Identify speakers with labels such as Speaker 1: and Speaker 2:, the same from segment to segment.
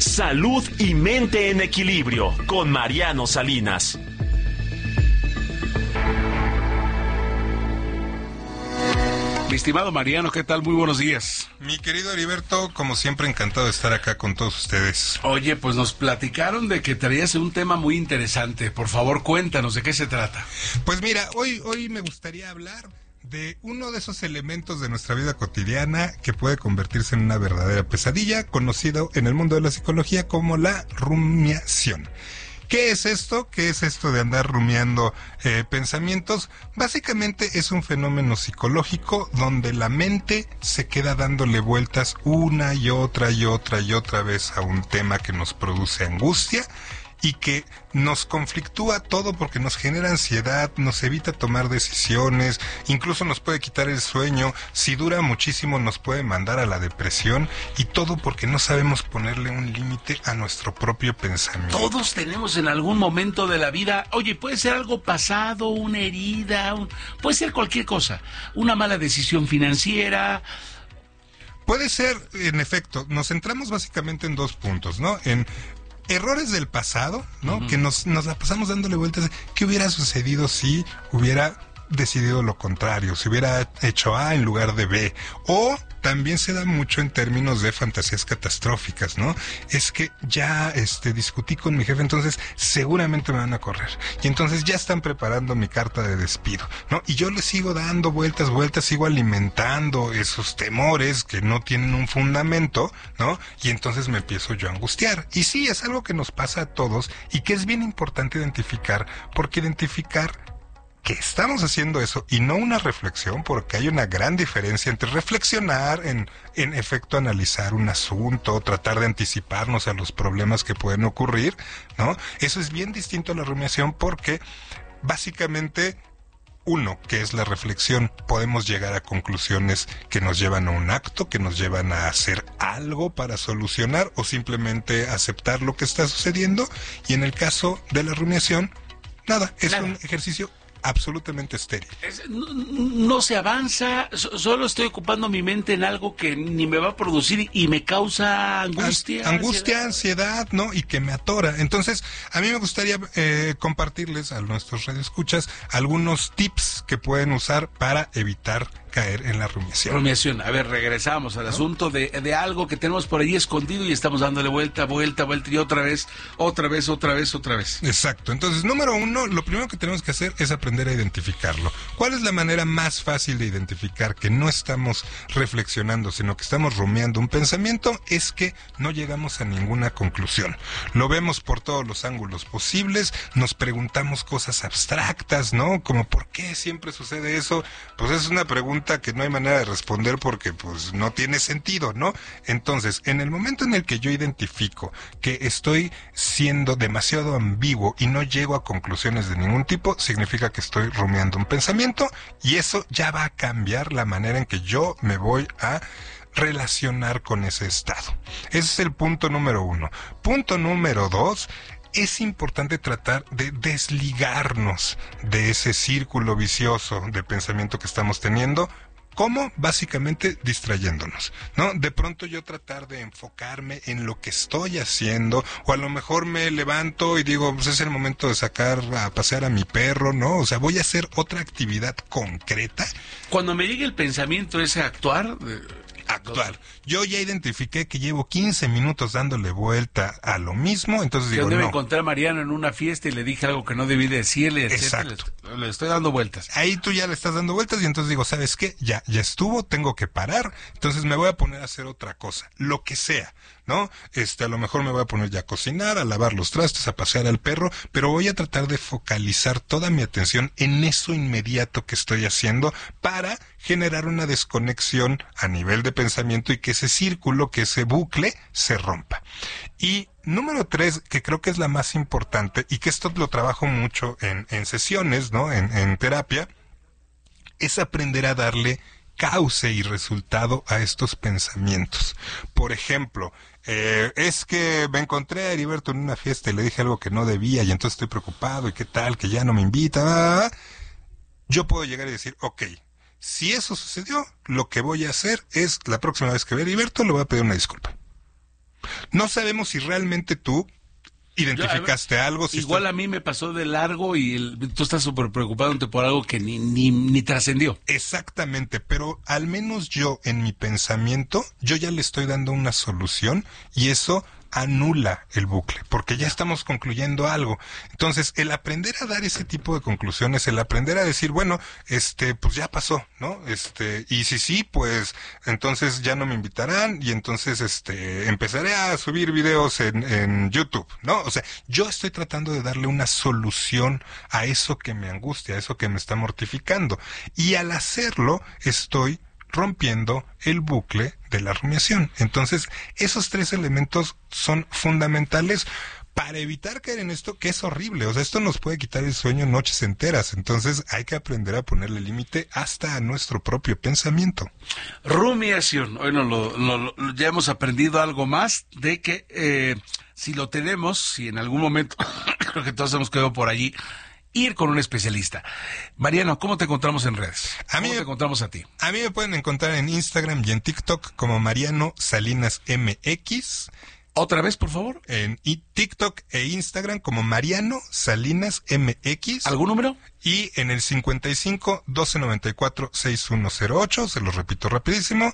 Speaker 1: Salud y mente en equilibrio con Mariano Salinas.
Speaker 2: Mi estimado Mariano, ¿qué tal? Muy buenos días.
Speaker 3: Mi querido Heriberto, como siempre, encantado de estar acá con todos ustedes.
Speaker 2: Oye, pues nos platicaron de que traías un tema muy interesante. Por favor, cuéntanos, ¿de qué se trata?
Speaker 3: Pues mira, hoy me gustaría hablar de uno de esos elementos de nuestra vida cotidiana que puede convertirse en una verdadera pesadilla, conocido en el mundo de la psicología como la rumiación. ¿Qué es esto? ¿Qué es esto de andar rumiando pensamientos? Básicamente es un fenómeno psicológico donde la mente se queda dándole vueltas una y otra y otra y otra vez a un tema que nos produce angustia y que nos conflictúa todo porque nos genera ansiedad, nos evita tomar decisiones, incluso nos puede quitar el sueño, si dura muchísimo nos puede mandar a la depresión, y todo porque no sabemos ponerle un límite a nuestro propio pensamiento.
Speaker 2: Todos tenemos en algún momento de la vida, oye, puede ser algo pasado, una herida, puede ser cualquier cosa, una mala decisión financiera.
Speaker 3: Puede ser, en efecto, nos centramos básicamente en dos puntos, ¿no? En errores del pasado, ¿no? Uh-huh. Que nos la pasamos dándole vueltas. ¿Qué hubiera sucedido si hubiera decidido lo contrario? Si hubiera hecho A en lugar de B. O también se da mucho en términos de fantasías catastróficas, ¿no? Es que ya discutí con mi jefe, entonces seguramente me van a correr. Y entonces ya están preparando mi carta de despido, ¿no? Y yo le sigo dando vueltas, sigo alimentando esos temores que no tienen un fundamento, ¿no? Y entonces me empiezo yo a angustiar. Y sí, es algo que nos pasa a todos y que es bien importante identificar, porque identificar que estamos haciendo eso y no una reflexión, porque hay una gran diferencia entre reflexionar, en efecto analizar un asunto, tratar de anticiparnos a los problemas que pueden ocurrir, ¿no? Eso es bien distinto a la rumiación porque básicamente, uno, que es la reflexión, podemos llegar a conclusiones que nos llevan a un acto, que nos llevan a hacer algo para solucionar o simplemente aceptar lo que está sucediendo, y en el caso de la rumiación, nada, es un ejercicio absolutamente estéril.
Speaker 2: No se avanza, solo estoy ocupando mi mente en algo que ni me va a producir y me causa angustia.
Speaker 3: Ansiedad, ¿no? Y que me atora. Entonces, a mí me gustaría compartirles a nuestros radioescuchas algunos tips que pueden usar para evitar caer en la rumiación.
Speaker 2: A ver, regresamos al asunto de algo que tenemos por ahí escondido y estamos dándole vuelta y otra vez.
Speaker 3: Exacto. Entonces, número uno, lo primero que tenemos que hacer es aprender a identificarlo. ¿Cuál es la manera más fácil de identificar que no estamos reflexionando, sino que estamos rumiando un pensamiento? Es que no llegamos a ninguna conclusión. Lo vemos por todos los ángulos posibles, nos preguntamos cosas abstractas, ¿no? Como ¿por qué siempre sucede eso? Pues es una pregunta que no hay manera de responder porque pues no tiene sentido, ¿no? Entonces, en el momento en el que yo identifico que estoy siendo demasiado ambiguo y no llego a conclusiones de ningún tipo, significa que estoy rumiando un pensamiento, y eso ya va a cambiar la manera en que yo me voy a relacionar con ese estado. Ese es el punto número uno. Punto número dos: es importante tratar de desligarnos de ese círculo vicioso de pensamiento que estamos teniendo. ¿Cómo? Básicamente distrayéndonos, ¿no? De pronto yo tratar de enfocarme en lo que estoy haciendo, o a lo mejor me levanto y digo, pues es el momento de sacar a pasear a mi perro, ¿no? O sea, voy a hacer otra actividad concreta.
Speaker 2: Cuando me llegue el pensamiento ese actuar.
Speaker 3: Yo ya identifiqué que llevo 15 minutos dándole vuelta a lo mismo, entonces digo,
Speaker 2: yo me encontré a Mariano en una fiesta y le dije algo que no debí decirle,
Speaker 3: exacto.
Speaker 2: Le estoy dando vueltas.
Speaker 3: Ahí tú ya le estás dando vueltas y entonces digo, ¿sabes qué? Ya estuvo, tengo que parar, entonces me voy a poner a hacer otra cosa, lo que sea, ¿no? A lo mejor me voy a poner ya a cocinar, a lavar los trastes, a pasear al perro, pero voy a tratar de focalizar toda mi atención en eso inmediato que estoy haciendo para generar una desconexión a nivel de pensamiento y que ese círculo, que ese bucle se rompa. Y número 3, que creo que es la más importante, y que esto lo trabajo mucho en sesiones, ¿no? En terapia, es aprender a darle cauce y resultado a estos pensamientos. Por ejemplo, es que me encontré a Heriberto en una fiesta y le dije algo que no debía y entonces estoy preocupado y qué tal, que ya no me invita. Yo puedo llegar y decir, ok, si eso sucedió, lo que voy a hacer es, la próxima vez que vea a Heriberto, le voy a pedir una disculpa. no sabemos si realmente tú identificaste algo. Si
Speaker 2: igual a mí me pasó de largo y tú estás súper preocupándote por algo que ni trascendió.
Speaker 3: Exactamente, pero al menos yo en mi pensamiento, yo ya le estoy dando una solución y eso anula el bucle, porque ya estamos concluyendo algo. Entonces, el aprender a dar ese tipo de conclusiones, el aprender a decir, bueno, pues ya pasó, ¿no? Y si sí, pues entonces ya no me invitarán y entonces empezaré a subir videos en YouTube, ¿no? O sea, yo estoy tratando de darle una solución a eso que me angustia, a eso que me está mortificando. Y al hacerlo, estoy rompiendo el bucle de la rumiación. Entonces, esos 3 elementos son fundamentales para evitar caer en esto que es horrible. O sea, esto nos puede quitar el sueño noches enteras. Entonces, hay que aprender a ponerle límite hasta a nuestro propio pensamiento.
Speaker 2: Rumiación. Bueno, ya hemos aprendido algo más de que si lo tenemos, si en algún momento, creo que todos hemos quedado por allí, ir con un especialista. Mariano, ¿cómo te encontramos en redes? ¿Cómo te encontramos a ti?
Speaker 3: A mí me pueden encontrar en Instagram y en TikTok como Mariano Salinas MX.
Speaker 2: ¿Otra vez, por favor?
Speaker 3: En TikTok e Instagram como Mariano Salinas MX.
Speaker 2: ¿Algún número?
Speaker 3: Y en el 55 1294 6108, se los repito rapidísimo,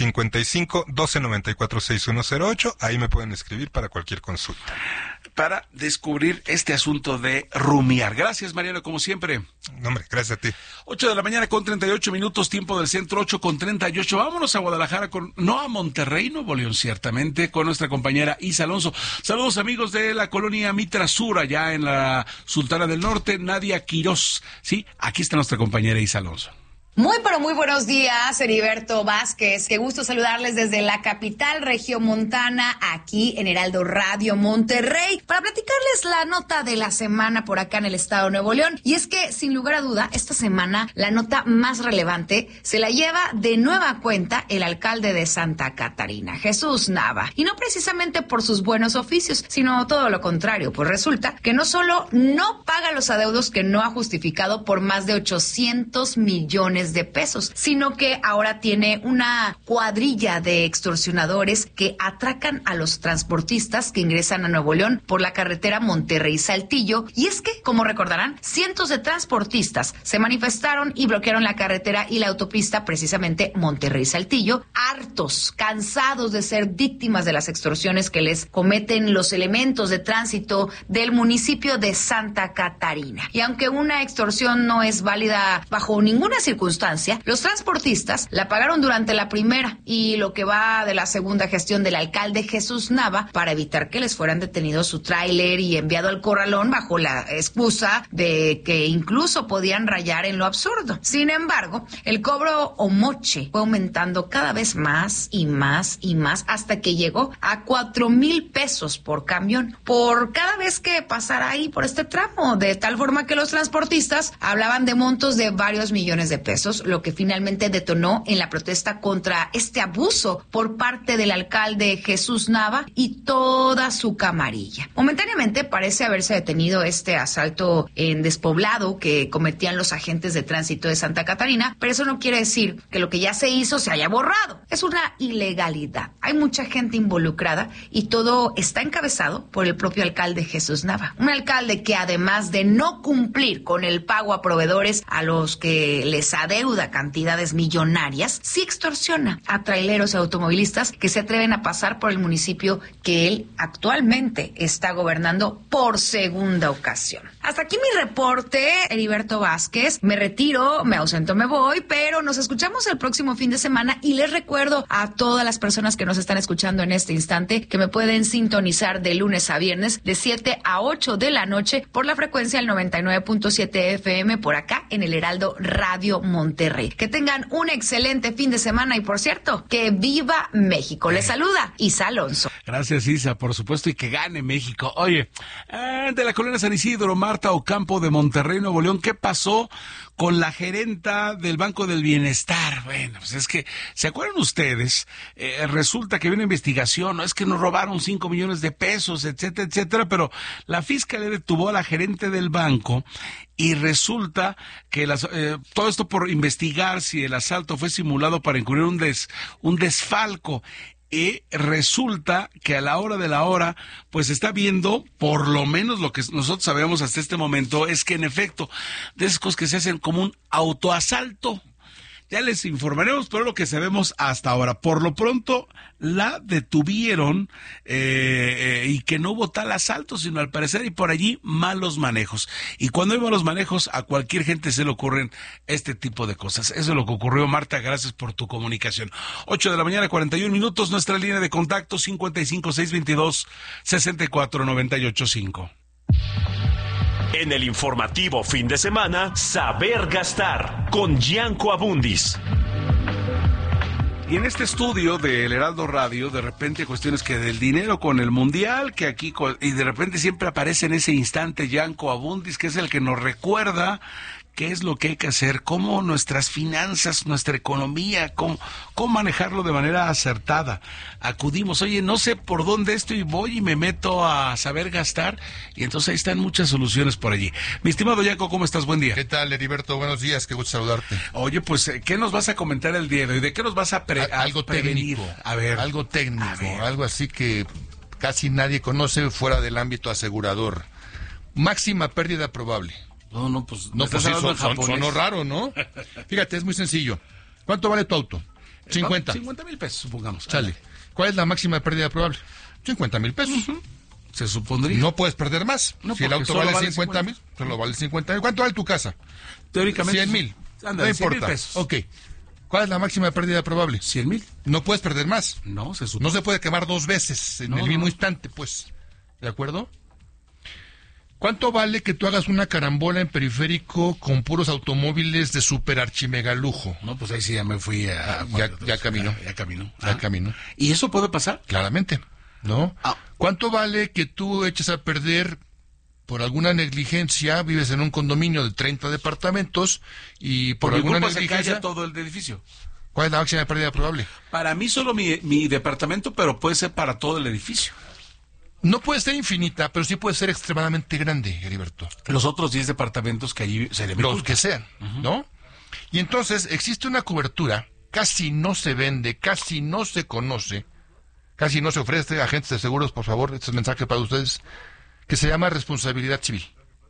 Speaker 3: 55 1294 6108, ahí me pueden escribir para cualquier consulta.
Speaker 2: Para descubrir este asunto de rumiar. Gracias, Mariano, como siempre.
Speaker 3: No, hombre, gracias a ti.
Speaker 2: 8 de la mañana con 38 minutos, tiempo del centro, 8 con 38. Vámonos a Guadalajara, no a Monterrey, Nuevo León, ciertamente, con nuestra compañera Isa Alonso. Saludos, amigos de la colonia Mitra Sur, allá en la Sultana del Norte, Nadia Quirós. Sí, aquí está nuestra compañera Isa Alonso.
Speaker 4: Muy, pero muy buenos días, Heriberto Vázquez. Qué gusto saludarles desde la capital regiomontana, aquí en Heraldo Radio Monterrey, para platicarles la nota de la semana por acá en el estado de Nuevo León. Y es que, sin lugar a duda, esta semana la nota más relevante se la lleva de nueva cuenta el alcalde de Santa Catarina, Jesús Nava. Y no precisamente por sus buenos oficios, sino todo lo contrario, pues resulta que no solo no paga los adeudos que no ha justificado por más de 800 millones de pesos, sino que ahora tiene una cuadrilla de extorsionadores que atracan a los transportistas que ingresan a Nuevo León por la carretera Monterrey-Saltillo. Y es que, como recordarán, cientos de transportistas se manifestaron y bloquearon la carretera y la autopista, precisamente Monterrey-Saltillo, hartos, cansados de ser víctimas de las extorsiones que les cometen los elementos de tránsito del municipio de Santa Catarina. Y aunque una extorsión no es válida bajo ninguna circunstancia, los transportistas la pagaron durante la primera y lo que va de la segunda gestión del alcalde Jesús Nava para evitar que les fueran detenidos su tráiler y enviado al corralón bajo la excusa de que incluso podían rayar en lo absurdo. Sin embargo, el cobro o moche fue aumentando cada vez más y más y más hasta que llegó a 4,000 pesos por camión por cada vez que pasara ahí por este tramo, de tal forma que los transportistas hablaban de montos de varios millones de pesos, lo que finalmente detonó en la protesta contra este abuso por parte del alcalde Jesús Nava y toda su camarilla. Momentáneamente parece haberse detenido este asalto en despoblado que cometían los agentes de tránsito de Santa Catarina, pero eso no quiere decir que lo que ya se hizo se haya borrado. Es una ilegalidad. Hay mucha gente involucrada y todo está encabezado por el propio alcalde Jesús Nava. Un alcalde que, además de no cumplir con el pago a proveedores a los que les adeuda cantidades millonarias, sí extorsiona a traileros y automovilistas que se atreven a pasar por el municipio que él actualmente está gobernando por segunda ocasión. Hasta aquí mi reporte, Heriberto Vázquez. Me retiro, me ausento, me voy, pero nos escuchamos el próximo fin de semana y les recuerdo a todas las personas que nos están escuchando en este instante que me pueden sintonizar de lunes a viernes de 7 a 8 de la noche por la frecuencia del 99.7 FM por acá en el Heraldo Radio Monterrey. Que tengan un excelente fin de semana y, por cierto, que viva México. Les saluda Isa Alonso.
Speaker 2: Gracias, Isa, por supuesto, y que gane México. Oye, de la colonia San Isidro, Marta Ocampo de Monterrey, Nuevo León, ¿qué pasó con la gerenta del Banco del Bienestar? Bueno, pues es que, ¿se acuerdan ustedes? Resulta que había una investigación, ¿no? Es que nos robaron 5 millones de pesos, etcétera, etcétera, pero la fiscalía detuvo a la gerente del banco y resulta que todo esto por investigar si el asalto fue simulado para encubrir un desfalco. y resulta que a la hora de la hora, pues está viendo, por lo menos lo que nosotros sabemos hasta este momento, es que en efecto, de esas cosas que se hacen como un autoasalto. Ya les informaremos, pero lo que sabemos hasta ahora. Por lo pronto, la detuvieron y que no hubo tal asalto, sino al parecer y por allí malos manejos. Y cuando hay malos manejos, a cualquier gente se le ocurren este tipo de cosas. Eso es lo que ocurrió, Marta. Gracias por tu comunicación. 8:41 a.m, nuestra línea de contacto 55-622-64985.
Speaker 1: En el informativo fin de semana, Saber Gastar con Gianco Abundis.
Speaker 2: Y en este estudio del Heraldo Radio, de repente cuestiones que del dinero con el mundial, que aquí, y de repente siempre aparece en ese instante Gianco Abundis, que es el que nos recuerda qué es lo que hay que hacer, cómo nuestras finanzas, nuestra economía, cómo manejarlo de manera acertada. Acudimos, oye, no sé por dónde estoy y voy y me meto a Saber Gastar, y entonces ahí están muchas soluciones por allí. Mi estimado Gianco, ¿cómo estás? Buen día.
Speaker 5: ¿Qué tal, Heriberto? Buenos días, qué gusto saludarte.
Speaker 2: Oye, pues, ¿qué nos vas a comentar el día de hoy? ¿De qué nos vas a
Speaker 5: algo
Speaker 2: prevenir?
Speaker 5: técnico,
Speaker 2: A ver.
Speaker 5: algo técnico,
Speaker 2: A ver.
Speaker 5: algo así que casi nadie conoce fuera del ámbito asegurador. Máxima pérdida probable.
Speaker 2: No, pues,
Speaker 5: No, pues sí,
Speaker 2: hablando en japonés.
Speaker 5: sonó raro, ¿no? Fíjate, es muy sencillo. ¿Cuánto vale tu auto? 50.
Speaker 2: 50,000 pesos, supongamos.
Speaker 5: Sale. ¿Cuál es la máxima pérdida probable? 50,000 pesos.
Speaker 2: Se supondría.
Speaker 5: No puedes perder más.
Speaker 2: No,
Speaker 5: Si el
Speaker 2: porque
Speaker 5: auto
Speaker 2: solo
Speaker 5: vale
Speaker 2: vale
Speaker 5: 50,000, solo vale 50,000. ¿Cuánto vale tu casa?
Speaker 2: Teóricamente.
Speaker 5: 100,000.
Speaker 2: Ándale,
Speaker 5: No
Speaker 2: 100,000
Speaker 5: importa.
Speaker 2: pesos.
Speaker 5: Ok. ¿Cuál es la máxima pérdida probable?
Speaker 2: 100,000.
Speaker 5: No puedes perder más.
Speaker 2: No, se supone.
Speaker 5: No se puede quemar dos veces en el mismo instante, pues. ¿De acuerdo? ¿Cuánto vale que tú hagas una carambola en periférico con puros automóviles de super archimegalujo?
Speaker 2: No, pues ahí sí ya me fui a...
Speaker 5: Ya caminó.
Speaker 2: Ya caminó.
Speaker 5: Ya caminó.
Speaker 2: ¿Y eso puede pasar?
Speaker 5: Claramente, ¿no?
Speaker 2: Ah.
Speaker 5: ¿Cuánto vale que tú eches a perder por alguna negligencia, vives en un condominio de 30 departamentos y por
Speaker 2: Por mi
Speaker 5: alguna
Speaker 2: culpa se
Speaker 5: negligencia,
Speaker 2: calla todo el edificio.
Speaker 5: ¿cuál es la máxima pérdida probable?
Speaker 2: Para mí solo mi departamento, pero puede ser para todo el edificio.
Speaker 5: No puede ser infinita, pero sí puede ser extremadamente grande, Heriberto.
Speaker 2: Los otros 10 departamentos que allí se le
Speaker 5: Los que sean, ¿no? Y entonces existe una cobertura, casi no se vende, casi no se conoce, casi no se ofrece. Agentes de seguros, por favor, este es el mensaje para ustedes, que se llama responsabilidad civil.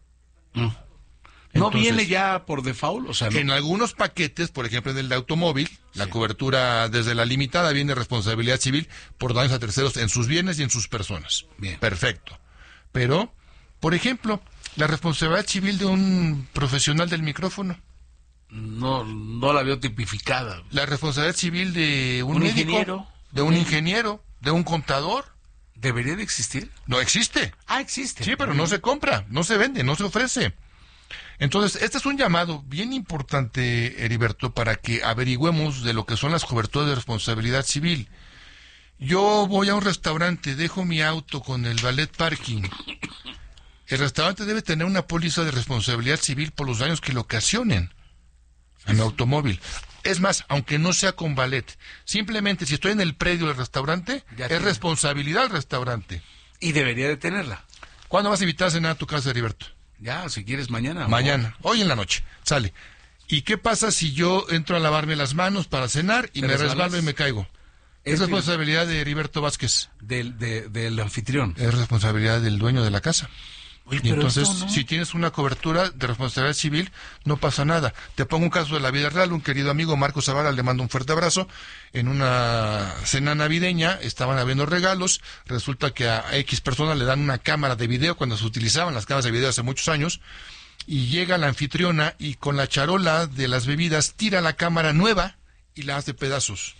Speaker 2: ¿No
Speaker 5: Entonces,
Speaker 2: viene ya por default? O sea, no.
Speaker 5: en algunos paquetes, por ejemplo en el de automóvil, la cobertura desde la limitada viene responsabilidad civil por daños a terceros en sus bienes y en sus personas.
Speaker 2: Bien.
Speaker 5: Perfecto. Pero, por ejemplo, la responsabilidad civil de un profesional del micrófono,
Speaker 2: No la veo tipificada.
Speaker 5: la responsabilidad civil de un médico,
Speaker 2: ingeniero.
Speaker 5: de un ingeniero, de un contador,
Speaker 2: ¿Debería de existir?
Speaker 5: no existe.
Speaker 2: Ah, existe.
Speaker 5: Sí, pero no se compra, no se vende, no se ofrece. Entonces, este es un llamado bien importante, Heriberto, para que averigüemos de lo que son las coberturas de responsabilidad civil. Yo voy a un restaurante, dejo mi auto con el valet parking. El restaurante debe tener una póliza de responsabilidad civil por los daños que le ocasionen a mi automóvil. Es más, aunque no sea con valet, simplemente si estoy en el predio del restaurante,
Speaker 2: Ya
Speaker 5: es
Speaker 2: tiene.
Speaker 5: responsabilidad del restaurante.
Speaker 2: Y debería de tenerla.
Speaker 5: ¿Cuándo vas a invitar a cenar a tu casa, Heriberto?
Speaker 2: Ya, si quieres mañana.
Speaker 5: Mañana, hoy en la noche, sale. ¿Y qué pasa si yo entro a lavarme las manos para cenar y
Speaker 2: ¿Te
Speaker 5: me
Speaker 2: resbalas?
Speaker 5: resbalo y me caigo? Es responsabilidad de Heriberto Vázquez,
Speaker 2: Del anfitrión.
Speaker 5: es responsabilidad del dueño de la casa.
Speaker 2: Oye,
Speaker 5: Y
Speaker 2: pero
Speaker 5: entonces,
Speaker 2: esto no.
Speaker 5: si tienes una cobertura de responsabilidad civil, no pasa nada. Te pongo un caso de la vida real. Un querido amigo, Marcos Zavala, le mando un fuerte abrazo. En una cena navideña, estaban habiendo regalos. Resulta que a X personas le dan una cámara de video, cuando se utilizaban las cámaras de video hace muchos años. Y llega la anfitriona y con la charola de las bebidas tira la cámara nueva y la hace pedazos.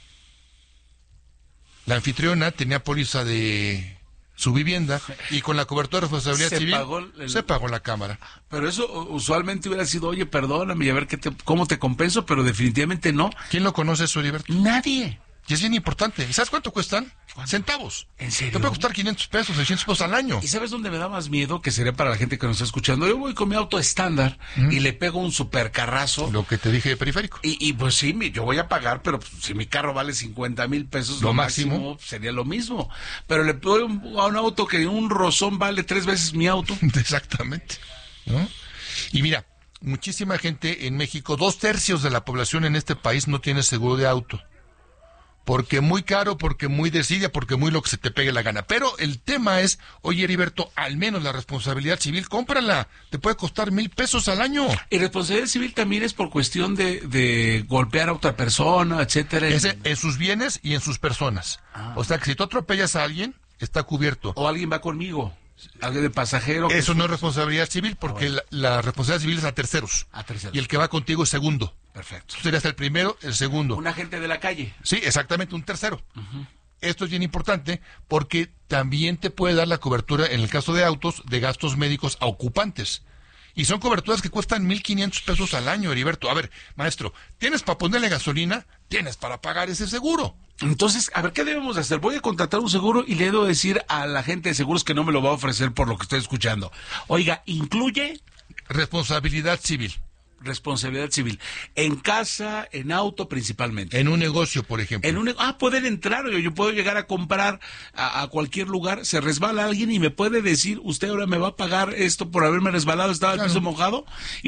Speaker 5: La anfitriona tenía póliza de su vivienda y con la cobertura de responsabilidad
Speaker 2: Se
Speaker 5: civil
Speaker 2: pagó
Speaker 5: se pagó la cámara.
Speaker 2: Pero eso usualmente hubiera sido, oye, perdóname y a ver cómo te compenso, pero definitivamente no.
Speaker 5: ¿Quién lo conoce eso, Heriberto?
Speaker 2: Nadie.
Speaker 5: Y es bien importante. ¿Y sabes cuánto cuestan?
Speaker 2: ¿Cuánto?
Speaker 5: Centavos.
Speaker 2: ¿En serio?
Speaker 5: Te puede costar 500 pesos, 600 pesos al año.
Speaker 2: ¿Y sabes dónde me da más miedo? Que sería para la gente que nos está escuchando. Yo voy con mi auto estándar y le pego un supercarrazo.
Speaker 5: Lo que te dije de periférico.
Speaker 2: Y pues sí, yo voy a pagar, pero pues, si mi carro vale 50,000 pesos,
Speaker 5: Lo
Speaker 2: lo
Speaker 5: máximo.
Speaker 2: máximo sería lo mismo. Pero le doy a un auto que un rozón vale 3 veces mi auto.
Speaker 5: Exactamente. ¿No? Y mira, muchísima gente en México, 2/3 de la población en este país no tiene seguro de auto. porque muy caro, porque muy desidia, porque muy lo que se te pegue la gana. Pero el tema es, oye, Heriberto, al menos la responsabilidad civil, cómprala, te puede costar $1,000 al año.
Speaker 2: Y responsabilidad civil también es por cuestión de golpear a otra persona, etcétera.
Speaker 5: En sus bienes y en sus personas. O sea que si tú atropellas a alguien, está cubierto.
Speaker 2: O alguien va conmigo, alguien de pasajero.
Speaker 5: Eso no es responsabilidad civil, porque la responsabilidad civil es a terceros. Y el que va contigo es segundo.
Speaker 2: Perfecto.
Speaker 5: Tú serías el primero, el segundo.
Speaker 2: Un agente de la calle.
Speaker 5: Sí, exactamente, un tercero. Esto es bien importante porque también te puede dar la cobertura, en el caso de autos, de gastos médicos a ocupantes. Y son coberturas que cuestan $1,500 al año, Heriberto. A ver, maestro, ¿tienes para ponerle gasolina? Tienes para pagar ese seguro.
Speaker 2: Entonces, a ver, ¿qué debemos hacer? Voy a contratar un seguro y le debo decir a la gente de seguros que no me lo va a ofrecer por lo que estoy escuchando. Oiga, incluye
Speaker 5: responsabilidad civil.
Speaker 2: Responsabilidad civil. En casa, en auto principalmente.
Speaker 5: En un negocio, por ejemplo.
Speaker 2: Pueden entrar, yo puedo llegar a comprar a cualquier lugar, se resbala alguien y me puede decir, usted ahora me va a pagar esto por haberme resbalado, estaba el piso mojado,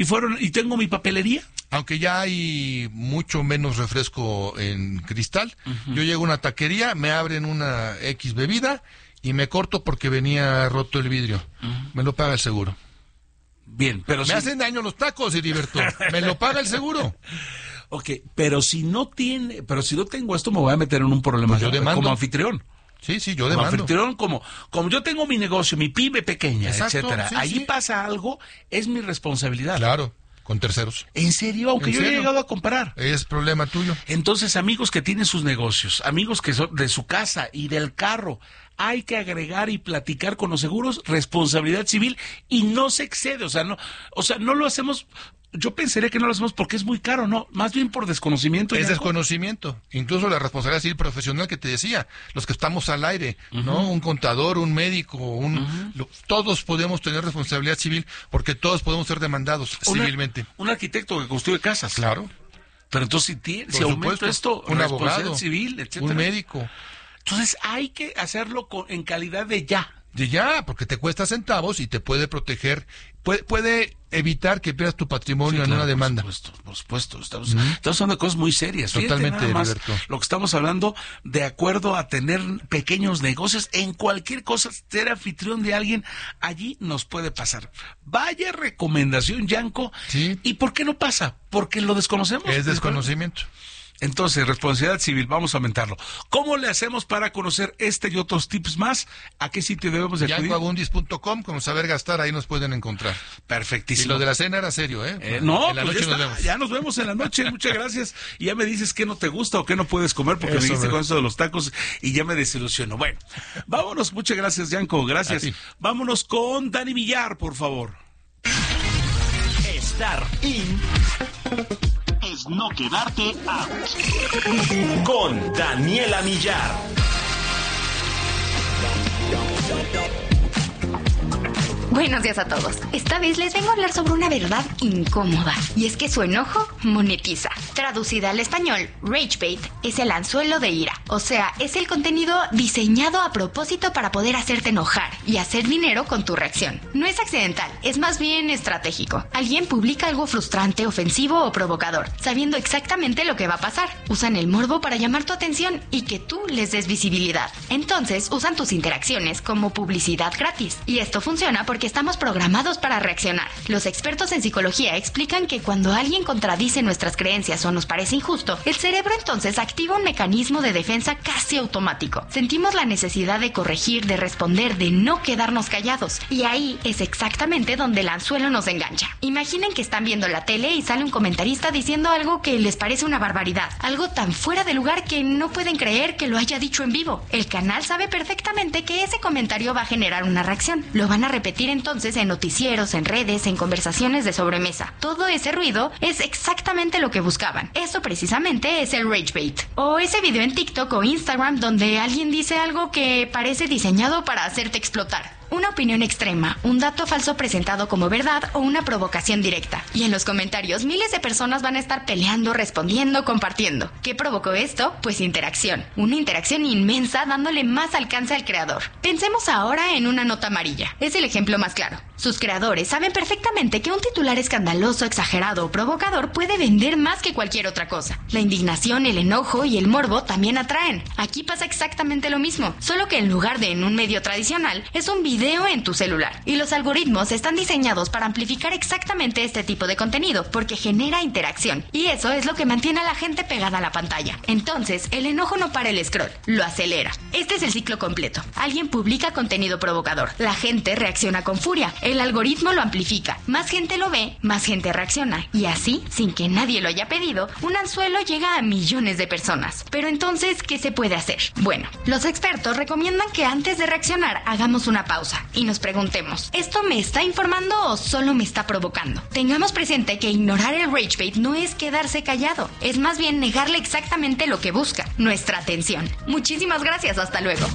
Speaker 2: y tengo mi papelería.
Speaker 5: Aunque ya hay mucho menos refresco en cristal, yo llego a una taquería, me abren una X bebida y me corto porque venía roto el vidrio. Me lo paga el seguro.
Speaker 2: Bien, pero
Speaker 5: me hacen daño los tacos, Heriberto. Me lo paga el seguro.
Speaker 2: Ok, pero si no tengo esto, me voy a meter en un problema.
Speaker 5: Pues yo demando.
Speaker 2: Como anfitrión.
Speaker 5: Sí, yo demando.
Speaker 2: Como anfitrión, como yo tengo mi negocio, mi pyme pequeña,
Speaker 5: exacto,
Speaker 2: etcétera.
Speaker 5: Sí,
Speaker 2: Allí pasa algo, es mi responsabilidad.
Speaker 5: Claro, con terceros.
Speaker 2: ¿En serio? Aunque yo he llegado a comprar.
Speaker 5: Es problema tuyo.
Speaker 2: Entonces, amigos que tienen sus negocios, amigos que son de su casa y del carro, hay que agregar y platicar con los seguros responsabilidad civil y no se excede, o sea, no lo hacemos. Yo pensaría que no lo hacemos porque es muy caro, no, más bien por desconocimiento.
Speaker 5: Es desconocimiento, incluso la responsabilidad civil profesional que te decía, los que estamos al aire, ¿no? Un contador, un médico, todos podemos tener responsabilidad civil porque todos podemos ser demandados civilmente.
Speaker 2: Un arquitecto que construye casas.
Speaker 5: Claro.
Speaker 2: Pero entonces si aumenta esto,
Speaker 5: un abogado,
Speaker 2: civil, etcétera.
Speaker 5: Un médico.
Speaker 2: Entonces hay que hacerlo en calidad de ya.
Speaker 5: Porque te cuesta centavos y te puede proteger, puede evitar que pierdas tu patrimonio en una demanda.
Speaker 2: Por supuesto. Estamos hablando de cosas muy serias.
Speaker 5: Totalmente,
Speaker 2: nada más
Speaker 5: Heriberto.
Speaker 2: lo que estamos hablando, de acuerdo a tener pequeños negocios, en cualquier cosa, ser anfitrión de alguien, allí nos puede pasar. Vaya recomendación, Yanko.
Speaker 5: Sí.
Speaker 2: ¿Y por qué no pasa? Porque lo desconocemos.
Speaker 5: Es desconocimiento.
Speaker 2: Entonces, responsabilidad civil, vamos a aumentarlo. ¿Cómo le hacemos para conocer este y otros tips más? ¿A qué sitio debemos de acudir?
Speaker 5: yancoabundis.com, como saber gastar, ahí nos pueden encontrar.
Speaker 2: Perfectísimo.
Speaker 5: Y lo de la cena era serio,
Speaker 2: no,
Speaker 5: en la
Speaker 2: pues
Speaker 5: noche nos vemos.
Speaker 2: Ya nos vemos en la noche, muchas gracias. Y ya me dices qué no te gusta o qué no puedes comer, porque me dijiste con eso de los tacos y ya me desilusionó. Bueno, vámonos, muchas gracias, Yanko, gracias. Vámonos con Dani Villar, por favor.
Speaker 1: Estar in es no quedarte out. Con Daniela Millar.
Speaker 6: Buenos días a todos. Esta vez les vengo a hablar sobre una verdad incómoda. Y es que su enojo monetiza. Traducida al español, rage bait es el anzuelo de ira. O sea, es el contenido diseñado a propósito para poder hacerte enojar y hacer dinero con tu reacción. No es accidental, es más bien estratégico. Alguien publica algo frustrante, ofensivo o provocador, sabiendo exactamente lo que va a pasar. Usan el morbo para llamar tu atención y que tú les des visibilidad. Entonces, usan tus interacciones como publicidad gratis. Y esto funciona porque estamos programados para reaccionar. Los expertos en psicología explican que cuando alguien contradice nuestras creencias o nos parece injusto, el cerebro entonces activa un mecanismo de defensa casi automático. Sentimos la necesidad de corregir, de responder, de no quedarnos callados. Y ahí es exactamente donde el anzuelo nos engancha. Imaginen que están viendo la tele y sale un comentarista diciendo algo que les parece una barbaridad, algo tan fuera de lugar que no pueden creer que lo haya dicho en vivo. El canal sabe perfectamente que ese comentario va a generar una reacción. Lo van a repetir entonces en noticieros, en redes, en conversaciones de sobremesa. Todo ese ruido es exactamente lo que buscaban. Eso precisamente es el rage bait. O ese video en TikTok o Instagram donde alguien dice algo que parece diseñado para hacerte explotar. una opinión extrema, un dato falso presentado como verdad o una provocación directa. Y en los comentarios miles de personas van a estar peleando, respondiendo, compartiendo. ¿Qué provocó esto? Pues interacción. Una interacción inmensa dándole más alcance al creador. Pensemos ahora en una nota amarilla. Es el ejemplo más claro. Sus creadores saben perfectamente que un titular escandaloso, exagerado o provocador puede vender más que cualquier otra cosa. La indignación, el enojo y el morbo también atraen. Aquí pasa exactamente lo mismo, solo que en lugar de en un medio tradicional, es un video en tu celular. Y los algoritmos están diseñados para amplificar exactamente este tipo de contenido, porque genera interacción. Y eso es lo que mantiene a la gente pegada a la pantalla. Entonces, el enojo no para el scroll, lo acelera. Este es el ciclo completo. Alguien publica contenido provocador. La gente reacciona con furia. El algoritmo lo amplifica. Más gente lo ve, más gente reacciona. Y así, sin que nadie lo haya pedido, un anzuelo llega a millones de personas. Pero entonces, ¿qué se puede hacer? Bueno, los expertos recomiendan que antes de reaccionar hagamos una pausa y nos preguntemos, ¿esto me está informando o solo me está provocando? Tengamos presente que ignorar el rage bait no es quedarse callado, es más bien negarle exactamente lo que busca, nuestra atención. Muchísimas gracias, hasta luego.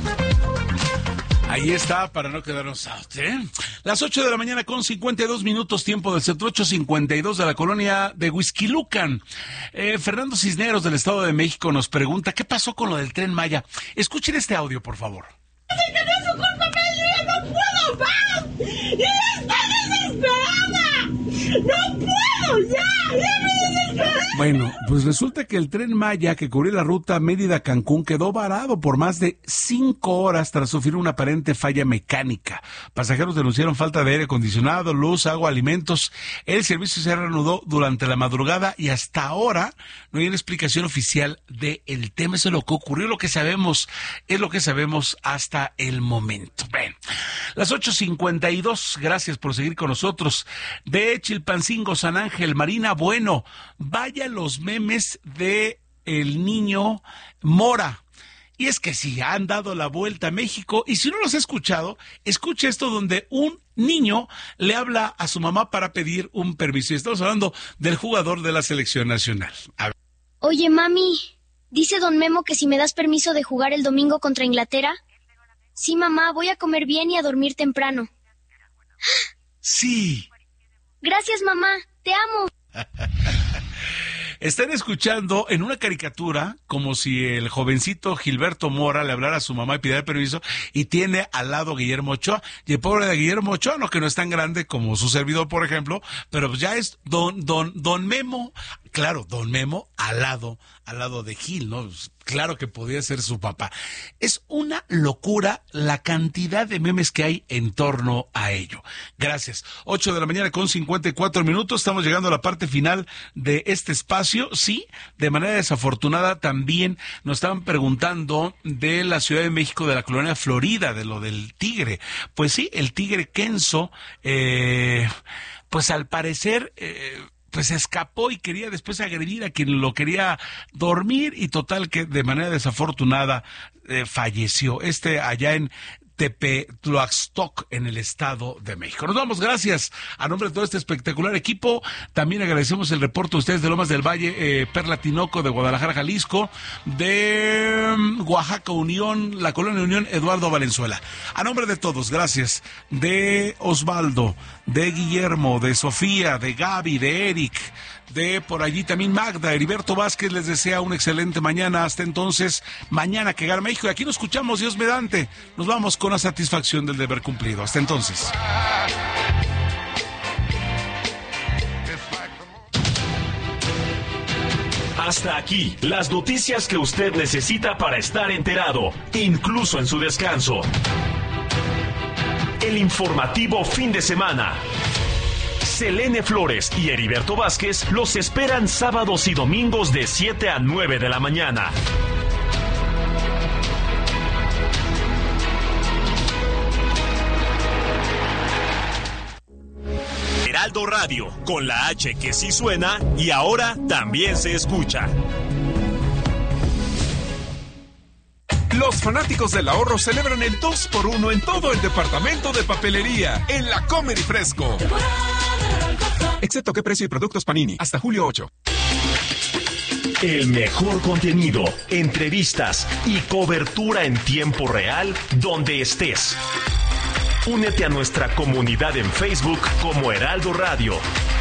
Speaker 2: Ahí está, para no quedarnos out, ¿eh? Las 8 de la mañana con 52 minutos, tiempo del centro, 8:52 de la colonia de Huixquilucan. Fernando Cisneros, del Estado de México, nos pregunta, ¿qué pasó con lo del Tren Maya? Escuchen este audio, por favor.
Speaker 7: ¡Es que no es su culpa, Meli! ¡No puedo más! ¡Y estoy desesperada! ¡No puedo ya! ¡Ya me desesperé!
Speaker 2: Bueno, pues resulta que el Tren Maya que cubría la ruta Mérida-Cancún quedó varado por más de 5 horas tras sufrir una aparente falla mecánica. Pasajeros denunciaron falta de aire acondicionado, luz, agua, alimentos. El servicio se reanudó durante la madrugada y hasta ahora no hay una explicación oficial del tema. Eso es lo que ocurrió, lo que sabemos, es lo que sabemos hasta el momento. Bueno, las 8:52, gracias por seguir con nosotros. De Chilpancingo, San Ángel, Marina Bueno, vaya los memes de el niño Mora. Y es que sí, han dado la vuelta a México, y si no los ha escuchado, escuche esto donde un niño le habla a su mamá para pedir un permiso. Y estamos hablando del jugador de la selección nacional. A ver.
Speaker 8: Oye, mami, dice don Memo que si me das permiso de jugar el domingo contra Inglaterra. Sí, mamá, voy a comer bien y a dormir temprano.
Speaker 2: Sí.
Speaker 8: Gracias, mamá, te amo.
Speaker 2: Están escuchando en una caricatura como si el jovencito Gilberto Mora le hablara a su mamá y pidiera permiso, y tiene al lado a Guillermo Ochoa, y el pobre de Guillermo Ochoa, no, que no es tan grande como su servidor, por ejemplo, pero pues ya es don Memo, claro, don Memo al lado de Gil, ¿no? Claro que podría ser su papá. Es una locura la cantidad de memes que hay en torno a ello. Gracias. 8 de la mañana con 54 minutos. Estamos llegando a la parte final de este espacio. Sí, de manera desafortunada también nos estaban preguntando de la Ciudad de México, de la colonia Florida, de lo del tigre. Pues sí, el tigre Kenzo, pues al parecer... pues escapó y quería después agredir a quien lo quería dormir, y total que de manera desafortunada falleció. Allá en Tepetlaxtoc, en el Estado de México. Nos vamos, gracias. A nombre de todo este espectacular equipo, también agradecemos el reporte a ustedes de Lomas del Valle, Perla Tinoco, de Guadalajara, Jalisco, de Oaxaca Unión, la Colonia Unión, Eduardo Valenzuela. A nombre de todos, gracias. De Osvaldo, de Guillermo, de Sofía, de Gaby, de Eric, de por allí también Magda, Heriberto Vázquez les desea una excelente mañana. Hasta entonces, mañana que gana México, y aquí nos escuchamos, Dios mediante. Nos vamos con la satisfacción del deber cumplido. Hasta entonces.
Speaker 1: Hasta aquí, las noticias que usted necesita para estar enterado, incluso en su descanso. El informativo fin de semana. Selene Flores y Heriberto Vázquez los esperan sábados y domingos de 7 a 9 de la mañana. Heraldo Radio, con la H que sí suena y ahora también se escucha.
Speaker 9: Los fanáticos del ahorro celebran el 2x1 en todo el departamento de papelería en la Comer y Fresco. Excepto que precio y productos Panini, hasta julio 8.
Speaker 1: El mejor contenido, entrevistas y cobertura en tiempo real donde estés. Únete a nuestra comunidad en Facebook como Heraldo Radio.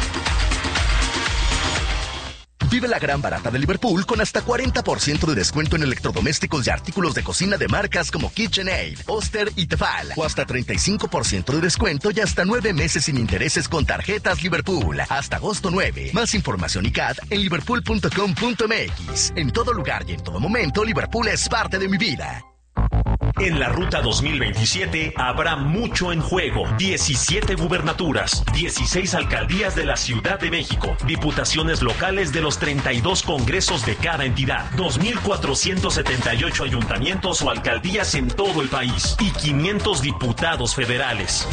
Speaker 10: Vive la gran barata de Liverpool con hasta 40% de descuento en electrodomésticos y artículos de cocina de marcas como KitchenAid, Oster y Tefal. O hasta 35% de descuento y hasta 9 meses sin intereses con tarjetas Liverpool. Hasta agosto 9. Más información y CAT en liverpool.com.mx. En todo lugar y en todo momento, Liverpool es parte de mi vida.
Speaker 1: En la Ruta 2027 habrá mucho en juego. 17 gubernaturas, 16 alcaldías de la Ciudad de México, diputaciones locales de los 32 congresos de cada entidad, 2,478 ayuntamientos o alcaldías en todo el país y 500 diputados federales.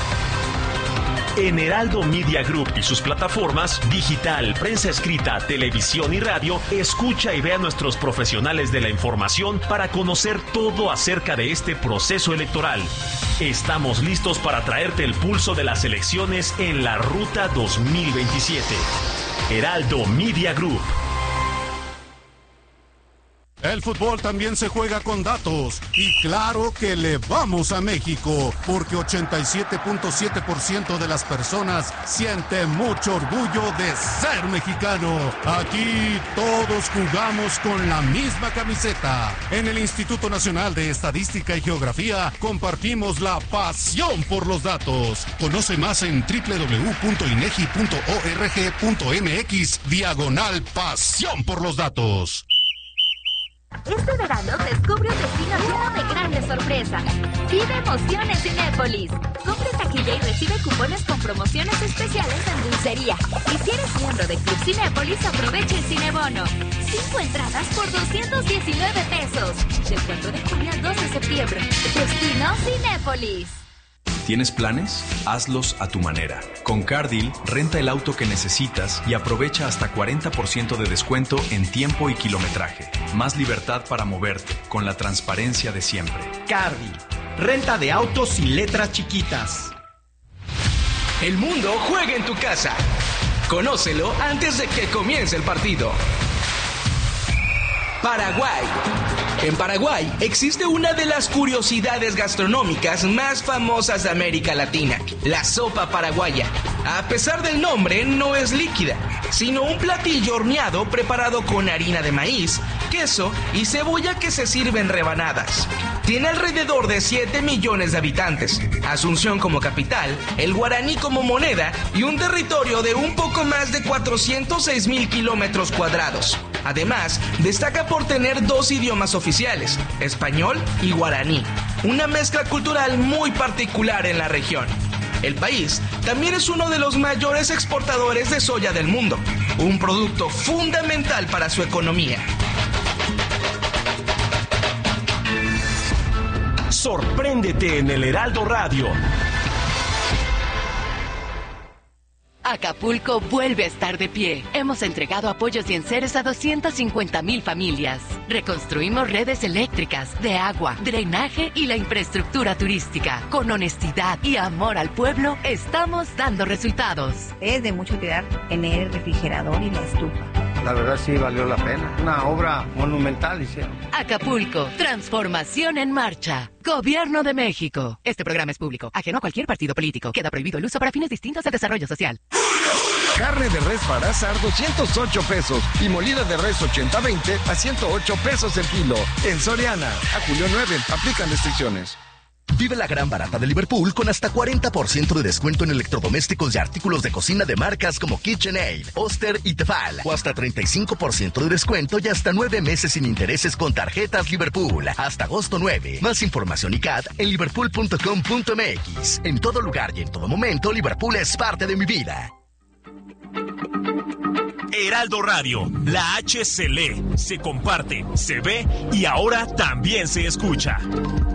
Speaker 1: En Heraldo Media Group y sus plataformas digital, prensa escrita, televisión y radio, escucha y ve a nuestros profesionales de la información para conocer todo acerca de este proceso electoral. Estamos listos para traerte el pulso de las elecciones en la Ruta 2027. Heraldo Media Group.
Speaker 11: El fútbol también se juega con datos y claro que le vamos a México porque 87.7% de las personas siente mucho orgullo de ser mexicano. Aquí todos jugamos con la misma camiseta. En el Instituto Nacional de Estadística y Geografía compartimos la pasión por los datos. Conoce más en www.inegi.org.mx/pasión por los datos.
Speaker 12: Este verano descubre un destino lleno de grandes sorpresas. Vive emoción en Cinépolis. Compre taquilla y recibe cupones con promociones especiales en dulcería. Y si eres miembro del Club Cinépolis, aprovecha el Cinebono. 5 entradas por 219 pesos. Del 4 de junio al 2 de septiembre. Destino Cinépolis.
Speaker 13: ¿Tienes planes? Hazlos a tu manera. Con CarDeal, renta el auto que necesitas y aprovecha hasta 40% de descuento en tiempo y kilometraje. Más libertad para moverte, con la transparencia de siempre.
Speaker 14: CarDeal, renta de autos sin letras chiquitas.
Speaker 15: El mundo juega en tu casa. Conócelo antes de que comience el partido. Paraguay. En Paraguay existe una de las curiosidades gastronómicas más famosas de América Latina, la sopa paraguaya. A pesar del nombre, no es líquida, sino un platillo horneado preparado con harina de maíz, queso y cebolla que se sirve en rebanadas. Tiene alrededor de 7 millones de habitantes, Asunción como capital, el guaraní como moneda y un territorio de un poco más de 406,000 kilómetros cuadrados. Además, destaca por tener 2 idiomas oficiales, español y guaraní, una mezcla cultural muy particular en la región. El país también es uno de los mayores exportadores de soya del mundo, un producto fundamental para su economía.
Speaker 1: Sorpréndete en el Heraldo Radio.
Speaker 16: Acapulco vuelve a estar de pie. Hemos entregado apoyos y enseres a 250,000 familias. Reconstruimos redes eléctricas, de agua, drenaje y la infraestructura turística. Con honestidad y amor al pueblo, estamos dando resultados.
Speaker 17: Es de mucha utilidad en el refrigerador y la estufa.
Speaker 18: La verdad sí valió la pena. Una obra monumental hicieron.
Speaker 16: Acapulco, transformación en marcha. Gobierno de México. Este programa es público, ajeno a cualquier partido político. Queda prohibido el uso para fines distintos de desarrollo social.
Speaker 19: Carne de res para asar 208 pesos y molida de res 80-20 a 108 pesos el kilo. En Soriana, a julio 9, aplican restricciones.
Speaker 10: Vive la gran barata de Liverpool con hasta 40% de descuento en electrodomésticos y artículos de cocina de marcas como KitchenAid, Oster y Tefal. O hasta 35% de descuento y hasta 9 meses sin intereses con tarjetas Liverpool. Hasta agosto 9. Más información y CAT en liverpool.com.mx. En todo lugar y en todo momento, Liverpool es parte de mi vida.
Speaker 1: Heraldo Radio, la H se lee, se comparte, se ve y ahora también se escucha.